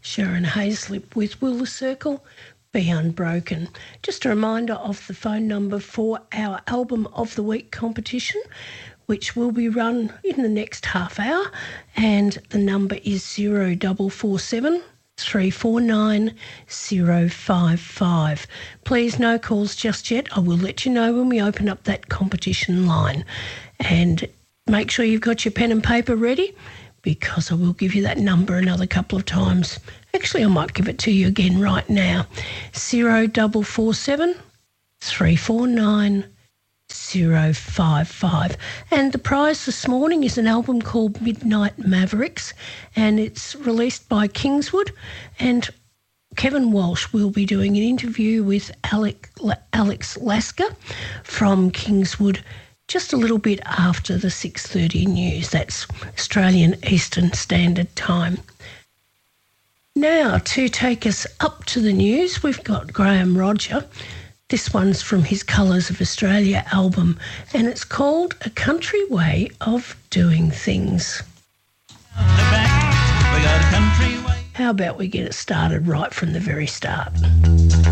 Sharon Hayslip with Will the Circle Be Unbroken. Just a reminder of the phone number for our Album of the Week competition, which will be run in the next half hour, and the number is 0447 349 055. Please, no calls just yet. I will let you know when we open up that competition line. And make sure you've got your pen and paper ready, because I will give you that number another couple of times. Actually, I might give it to you again right now. 0447 349 055. And the prize this morning is an album called Midnight Mavericks, and it's released by Kingswood, and Kevin Walsh will be doing an interview with Alex Lasker from Kingswood just a little bit after the 6:30 news. That's Australian Eastern Standard Time. Now, to take us up to the news, we've got Graham Rodger. This one's from his Colours of Australia album, and it's called A Country Way of Doing Things. How about we get it started right from the very start?